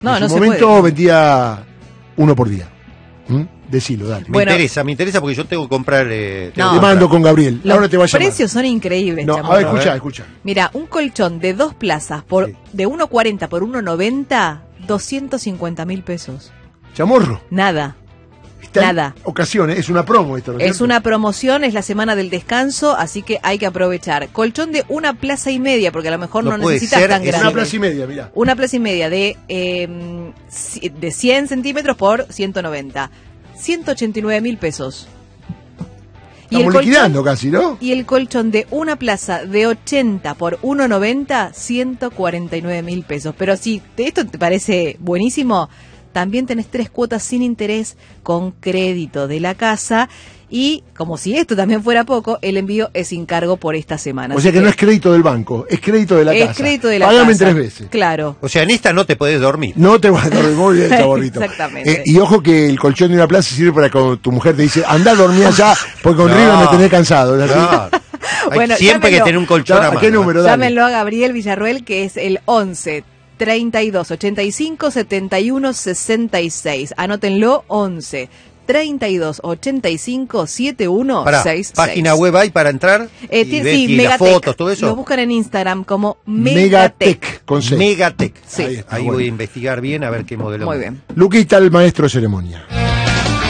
No, en no su se momento puede. vendía uno por día. Decilo, dale. Bueno. Me interesa porque yo tengo que comprar. No. Te mando con Gabriel. Los Ahora te voy a llamar. precios son increíbles, No, Chamorro. a ver, escucha. Mira, un colchón de 2 plazas por Sí. de 1.40 por 1.90, 250.000 pesos. Chamorro. Nada. Está en Nada. ocasiones, es una promo esto, ¿no es Es cierto? una promoción, es la semana del descanso, así que hay que aprovechar. Colchón de 1 plaza y media, porque a lo mejor No no puede necesitas ser, tan es grande. Una plaza y media, mirá. Una plaza y media de 100 centímetros por 190. 189.000 pesos. Estamos liquidando casi, ¿no? Y el colchón de una plaza de 80 por 1.90, 149.000 pesos. Pero si esto te parece buenísimo, también tenés 3 cuotas sin interés con crédito de la casa. Y como si esto también fuera poco, el envío es sin cargo por esta semana. O Así sea que no es crédito del banco, es crédito de la casa. es crédito de la Págame casa. en 3 veces. Claro. O sea, en esta no te podés dormir. No te vas a dormir muy bien, Chaborrito. Exactamente. Y ojo que el colchón de una plaza sirve para cuando tu mujer te dice, andá a dormir allá, porque con No. River me tenés cansado. ¿Es así? Claro. Hay Bueno, siempre que llámenlo. tener un colchón a ¿A mano. qué número? Dale. Llámenlo a Gabriel Villarruel, que es el 11 32 85 71 66. Anótenlo, 11 32 85 71 Pará, 66. página web hay para entrar y Sí, ver y las Megatec. fotos, todo eso. Lo buscan en Instagram como Megatec, Megatec. con C. Megatec. Sí. Ahí está, Ahí bueno. voy a investigar bien a ver qué modelo. Muy bien. Luquita, el maestro de ceremonia.